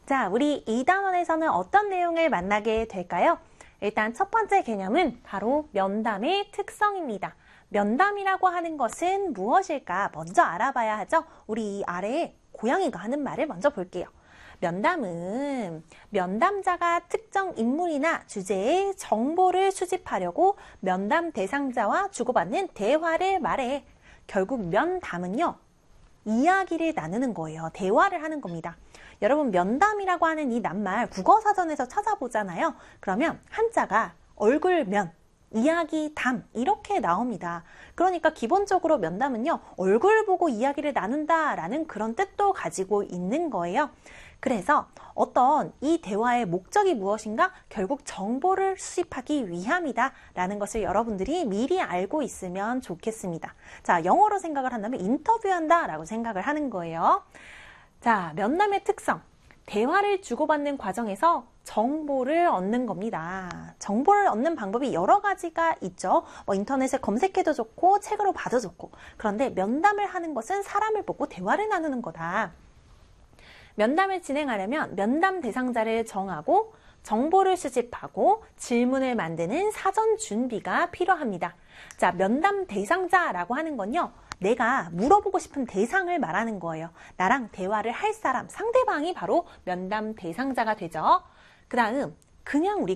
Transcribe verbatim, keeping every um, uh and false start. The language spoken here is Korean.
자, 우리 이 단원에서는 어떤 내용을 만나게 될까요? 일단 첫 번째 개념은 바로 면담의 특성입니다. 면담이라고 하는 것은 무엇일까 먼저 알아봐야 하죠. 우리 이 아래에 고양이가 하는 말을 먼저 볼게요. 면담은 면담자가 특정 인물이나 주제의 정보를 수집하려고 면담 대상자와 주고받는 대화를 말해. 결국 면담은요, 이야기를 나누는 거예요. 대화를 하는 겁니다. 여러분, 면담이라고 하는 이 낱말 국어사전에서 찾아보잖아요. 그러면 한자가 얼굴면, 이야기, 담 이렇게 나옵니다. 그러니까 기본적으로 면담은요, 얼굴 보고 이야기를 나눈다라는 그런 뜻도 가지고 있는 거예요. 그래서 어떤 이 대화의 목적이 무엇인가? 결국 정보를 수집하기 위함이다 라는 것을 여러분들이 미리 알고 있으면 좋겠습니다. 자, 영어로 생각을 한다면 인터뷰한다 라고 생각을 하는 거예요. 자, 면담의 특성. 대화를 주고받는 과정에서 정보를 얻는 겁니다. 정보를 얻는 방법이 여러 가지가 있죠. 뭐 인터넷에 검색해도 좋고 책으로 봐도 좋고. 그런데 면담을 하는 것은 사람을 보고 대화를 나누는 거다. 면담을 진행하려면 면담 대상자를 정하고 정보를 수집하고 질문을 만드는 사전 준비가 필요합니다. 자, 면담 대상자라고 하는 건요, 내가 물어보고 싶은 대상을 말하는 거예요. 나랑 대화를 할 사람, 상대방이 바로 면담 대상자가 되죠. 그 다음, 그냥 우리가